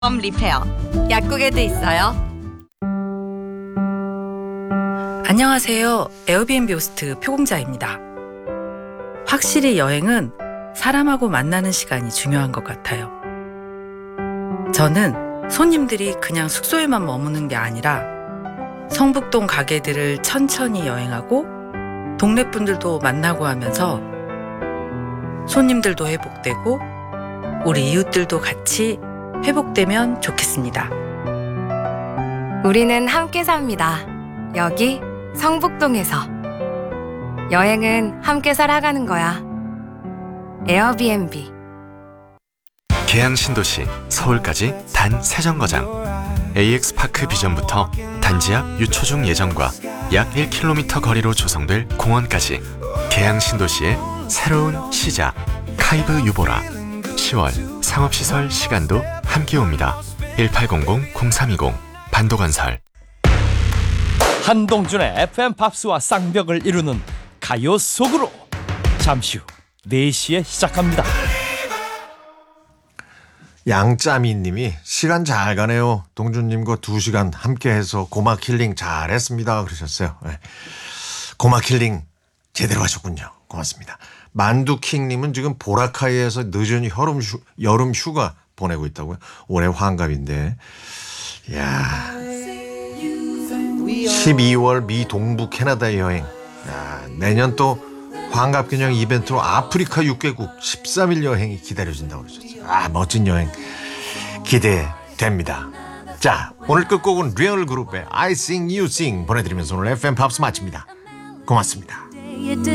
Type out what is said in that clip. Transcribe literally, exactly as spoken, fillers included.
홈 리페어 약국에도 있어요. 안녕하세요. 에어비앤비 호스트 표공자입니다. 확실히 여행은 사람하고 만나는 시간이 중요한 것 같아요. 저는 손님들이 그냥 숙소에만 머무는 게 아니라 성북동 가게들을 천천히 여행하고 동네 분들도 만나고 하면서 손님들도 회복되고 우리 이웃들도 같이 회복되면 좋겠습니다. 우리는 함께 삽니다. 여기 성북동에서. 여행은 함께 살아가는 거야. 에어비앤비. 계양 신도시 서울까지 단 세 정거장. 에이엑스파크 비전부터 단지 앞 유초중 예정과 약 일 킬로미터 거리로 조성될 공원까지 계양 신도시의 새로운 시작. 카이브 유보라. 시월 상업시설 시간도 함께 옵니다. 일팔공공 공삼이공 반도건설. 한동준의 에프엠 팝스와 쌍벽을 이루는 가요 속으로 잠시 후 네 시에 시작합니다. 양짜미님이 시간 잘 가네요. 동준님과 두 시간 함께해서 고막 힐링 잘했습니다 그러셨어요. 네. 고막 힐링 제대로 하셨군요. 고맙습니다. 만두킹님은 지금 보라카이에서 늦은 여름, 휴, 여름 휴가 보내고 있다고요. 올해 환갑인데. 이야. 십이월 미 동부 캐나다 여행. 야, 내년 또 환갑기념 이벤트로 아프리카 육 개국 십삼 일 여행이 기다려진다고 그러셨어요. 아, 멋진 여행 기대됩니다. 자, 오늘 끝곡은 리얼 그룹의 I Sing You Sing 보내드리면서 오늘 에프엠 팝스 마칩니다. 고맙습니다.